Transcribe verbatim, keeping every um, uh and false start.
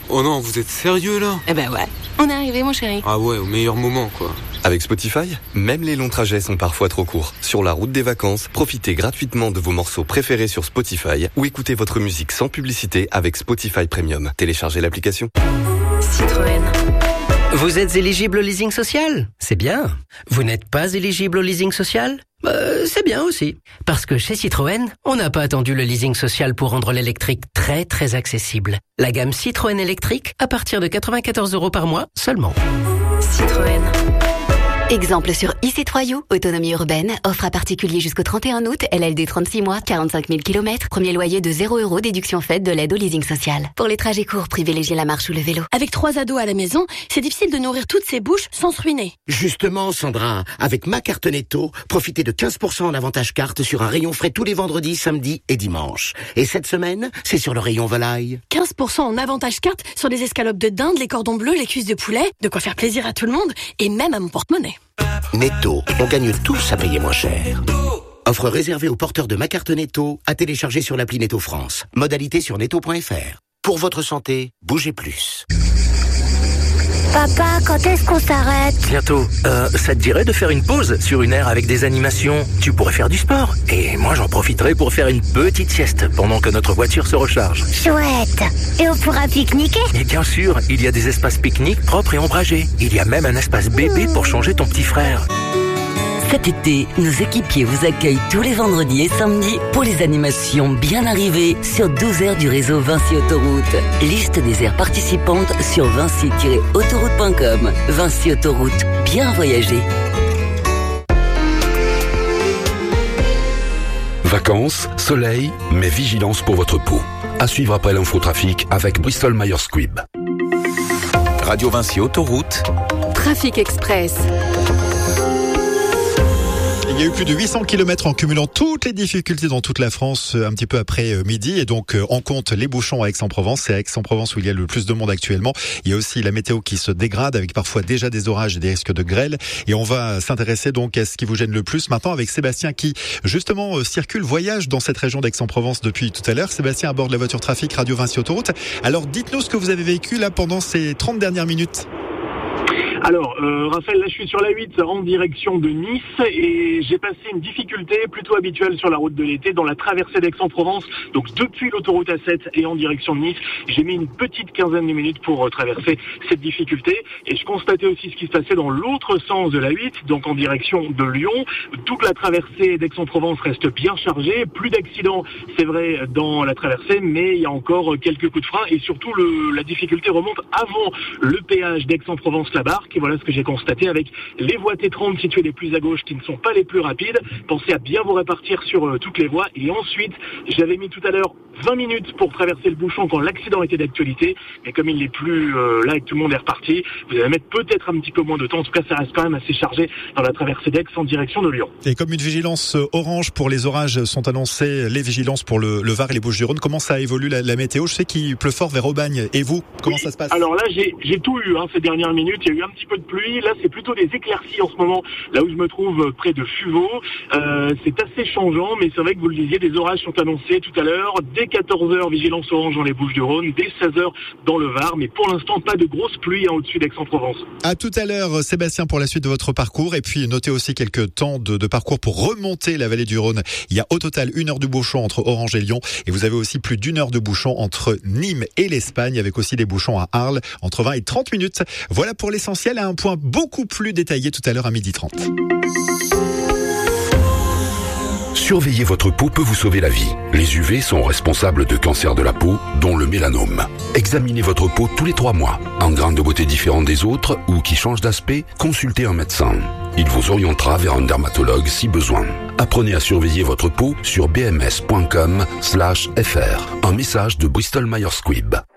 Oh non, vous êtes sérieux là? Eh ben ouais, on est arrivé mon chéri. Ah ouais, au meilleur moment quoi. Avec Spotify, même les longs trajets sont parfois trop courts. Sur la route des vacances, profitez gratuitement de vos morceaux préférés sur Spotify ou écoutez votre musique sans publicité avec Spotify Premium. Téléchargez l'application. Citroën. Vous êtes éligible au leasing social? C'est bien. Vous n'êtes pas éligible au leasing social? Euh, c'est bien aussi. Parce que chez Citroën, on n'a pas attendu le leasing social pour rendre l'électrique très très accessible. La gamme Citroën électrique à partir de quatre-vingt-quatorze euros par mois seulement. Citroën. Exemple sur e C trois U, autonomie urbaine, offre à particulier jusqu'au trente et un août, L L D trente-six mois, quarante-cinq mille kilomètres, premier loyer de zéro euros, déduction faite de l'aide au leasing social. Pour les trajets courts, privilégiez la marche ou le vélo. Avec trois ados à la maison, c'est difficile de nourrir toutes ces bouches sans se ruiner. Justement, Sandra, avec ma carte Netto, profitez de quinze pour cent en avantage carte sur un rayon frais tous les vendredis, samedis et dimanches. Et cette semaine, c'est sur le rayon volaille. quinze pour cent en avantage carte sur les escalopes de dinde, les cordons bleus, les cuisses de poulet, de quoi faire plaisir à tout le monde et même à mon porte-monnaie. Netto, on gagne tous à payer moins cher. Offre réservée aux porteurs de ma carte Netto, à télécharger sur l'appli Netto France. Modalité sur netto point f r. Pour votre santé, bougez plus. Papa, quand est-ce qu'on s'arrête? Bientôt. Euh, ça te dirait de faire une pause sur une aire avec des animations? Tu pourrais faire du sport. Et moi, j'en profiterai pour faire une petite sieste pendant que notre voiture se recharge. Chouette. Et on pourra pique-niquer? Et bien sûr, il y a des espaces pique-nique propres et ombragés. Il y a même un espace bébé pour changer ton petit frère. Cet été, nos équipiers vous accueillent tous les vendredis et samedis pour les animations bien arrivées sur douze aires du réseau Vinci Autoroute. Liste des aires participantes sur vinci tiret autoroute point com. Vinci Autoroute, bien voyager. Vacances, soleil, mais vigilance pour votre peau. À suivre après l'infotrafic avec Bristol Myers Squibb. Radio Vinci Autoroute. Trafic Express. Il y a eu plus de huit cents kilomètres en cumulant toutes les difficultés dans toute la France un petit peu après midi et donc on compte les bouchons à Aix-en-Provence. C'est à Aix-en-Provence où il y a le plus de monde actuellement. Il y a aussi la météo qui se dégrade avec parfois déjà des orages et des risques de grêle et on va s'intéresser donc à ce qui vous gêne le plus maintenant avec Sébastien qui justement circule, voyage dans cette région d'Aix-en-Provence depuis tout à l'heure. Sébastien à bord de la voiture trafic Radio Vinci Autoroute. Alors dites-nous ce que vous avez vécu là pendant ces trente dernières minutes. Alors, euh, Raphaël, là je suis sur la huit en direction de Nice et j'ai passé une difficulté plutôt habituelle sur la route de l'été dans la traversée d'Aix-en-Provence. Donc depuis l'autoroute A sept et en direction de Nice, j'ai mis une petite quinzaine de minutes pour euh, traverser cette difficulté. Et je constatais aussi ce qui se passait dans l'autre sens de la huit, donc en direction de Lyon. Toute la traversée d'Aix-en-Provence reste bien chargée. Plus d'accidents, c'est vrai, dans la traversée, mais il y a encore quelques coups de frein et surtout le, la difficulté remonte avant le péage d'Aix-en-Provence-la-Barque. Et voilà ce que j'ai constaté avec les voies T trente situées les plus à gauche qui ne sont pas les plus rapides. Pensez à bien vous répartir sur euh, toutes les voies. Et ensuite, j'avais mis tout à l'heure vingt minutes pour traverser le bouchon quand l'accident était d'actualité. Mais comme il n'est plus euh, là et que tout le monde est reparti, vous allez mettre peut-être un petit peu moins de temps. En tout cas, ça reste quand même assez chargé dans la traversée d'Aix en direction de Lyon. Et comme une vigilance orange pour les orages sont annoncées, les vigilances pour le, le Var et les Bouches-du-Rhône, comment ça évolue la, la météo? Je sais qu'il pleut fort vers Aubagne. Et vous, comment oui, ça se passe? Alors là, j'ai, j'ai tout eu hein, ces dernières minutes. Il y a eu un petit peu de pluie. Là, c'est plutôt des éclaircies en ce moment, là où je me trouve près de Fuveau. Euh, c'est assez changeant, mais c'est vrai que vous le disiez, des orages sont annoncés tout à l'heure. Dès quatorze heures, vigilance orange dans les Bouches-du-Rhône. Dès seize heures dans le Var. Mais pour l'instant, pas de grosse pluie hein, au-dessus d'Aix-en-Provence. À tout à l'heure, Sébastien, pour la suite de votre parcours. Et puis, notez aussi quelques temps de, de parcours pour remonter la vallée du Rhône. Il y a au total une heure de bouchon entre Orange et Lyon. Et vous avez aussi plus d'une heure de bouchon entre Nîmes et l'Espagne, avec aussi des bouchons à Arles, entre vingt et trente minutes. Voilà pour l'essentiel, à un point beaucoup plus détaillé tout à l'heure à midi trente. Surveiller votre peau peut vous sauver la vie. Les U V sont responsables de cancers de la peau, dont le mélanome. Examinez votre peau tous les trois mois. En grains de beauté différents des autres ou qui changent d'aspect, consultez un médecin. Il vous orientera vers un dermatologue si besoin. Apprenez à surveiller votre peau sur b m s point com slash f r. Un message de Bristol Myers Squibb.